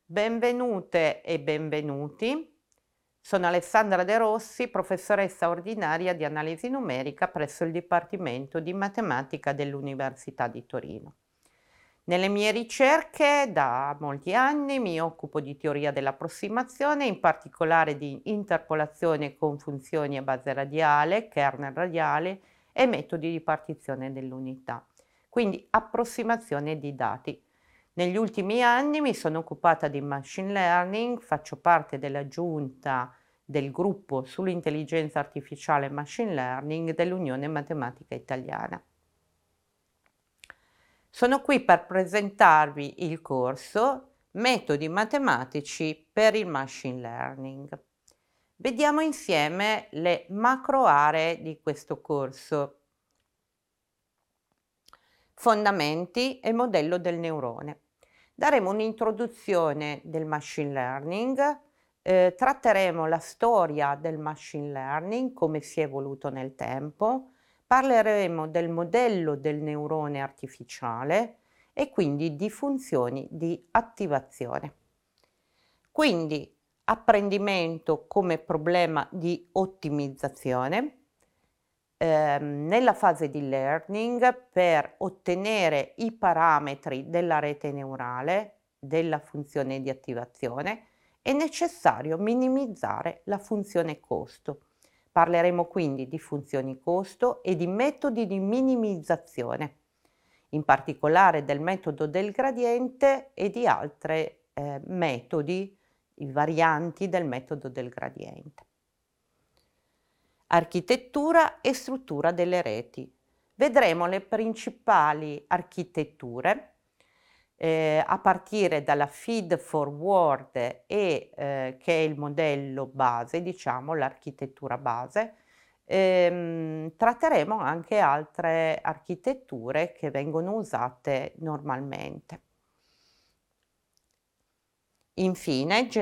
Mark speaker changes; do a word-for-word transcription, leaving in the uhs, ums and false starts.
Speaker 1: Benvenute e benvenuti. Sono Alessandra De Rossi, professoressa ordinaria di analisi numerica presso il Dipartimento di Matematica dell'Università di Torino. Nelle mie ricerche da molti anni mi occupo di teoria dell'approssimazione, in particolare di interpolazione con funzioni a base radiale, kernel radiale e metodi di partizione dell'unità, quindi approssimazione di dati. Negli ultimi anni mi sono occupata di machine learning, faccio parte della giunta del gruppo sull'intelligenza artificiale e machine learning dell'Unione Matematica Italiana. Sono qui per presentarvi il corso Metodi matematici per il machine learning. Vediamo insieme le macro aree di questo corso. Fondamenti e modello del neurone. Daremo un'introduzione del machine learning, eh, tratteremo la storia del machine learning, come si è evoluto nel tempo, parleremo del modello del neurone artificiale e quindi di funzioni di attivazione. Quindi apprendimento come problema di ottimizzazione. Ehm, nella fase di learning, per ottenere i parametri della rete neurale, della funzione di attivazione, è necessario minimizzare la funzione costo. Parleremo quindi di funzioni costo e di metodi di minimizzazione, in particolare del metodo del gradiente e di altri eh, metodi, i varianti del metodo del gradiente. Architettura e struttura delle reti. Vedremo le principali architetture eh, a partire dalla feed forward e eh, che è il modello base, diciamo l'architettura base. Ehm, tratteremo anche altre architetture che vengono usate normalmente. Infine,